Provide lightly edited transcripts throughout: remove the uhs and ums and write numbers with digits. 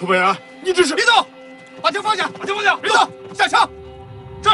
涂北元，你这是别动！把枪放下！把枪放下！别动！下枪！是。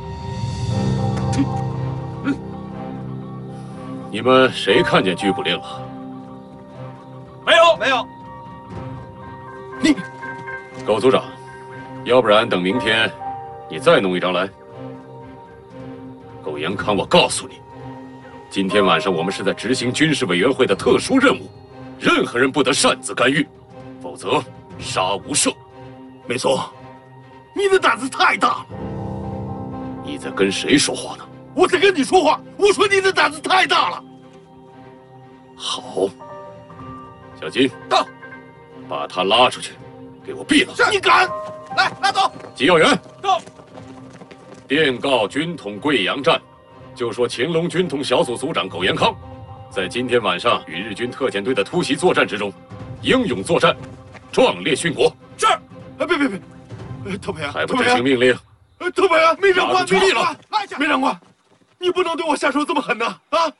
你们谁看见拘捕令了？ 没有，没有。 你， 苟组长，要不然等明天，你再弄一张来。苟延康，我告诉你，今天晚上我们是在执行军事委员会的特殊任务，任何人不得擅自干预，否则杀无赦。 没错，你的胆子太大了。 你在跟谁说话呢？ 我在跟你说话。我说你的胆子太大了。 好，小金到， 把他拉出去，给我毙了！ 是， 你敢？ 来，拉走。 机要员到。 电告军统贵阳站，就说乾隆军统小组组长苟延康，在今天晚上与日军特遣队的突袭作战之中，英勇作战，壮烈殉国。 是。别！特派员， 还不执行命令？ 特派员，梅长官， 举例了。 梅长官，你不能对我下手这么狠呐！啊，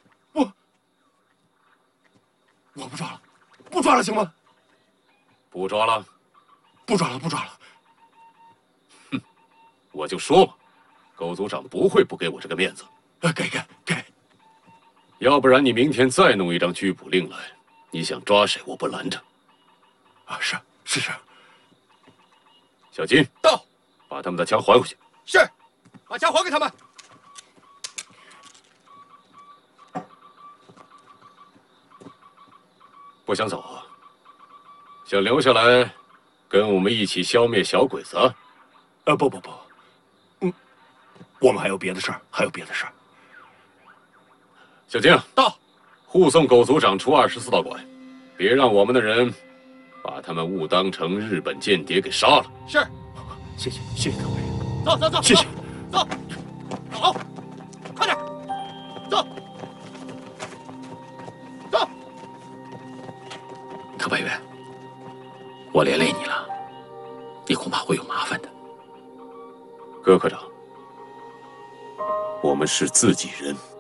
我不抓了，不抓了，行吗？ 不抓了， 不抓了。 哼，我就说嘛，苟组长不会不给我这个面子。 给。 要不然你明天再弄一张拘捕令来，你想抓谁我不拦着。 啊，是。 小金到， 把他们的枪还回去。 是，把枪还给他们。 不想走啊？想留下来，跟我们一起消灭小鬼子啊？ 不，我们还有别的事儿， 小金到， 护送苟组长出24道馆，别让我们的人把他们误当成日本间谍给杀了。 是， 谢谢特派员。 走， 谢谢。 走，快点，走。 特派员，我连累你了，你恐怕会有麻烦的。 葛科长，我们是自己人。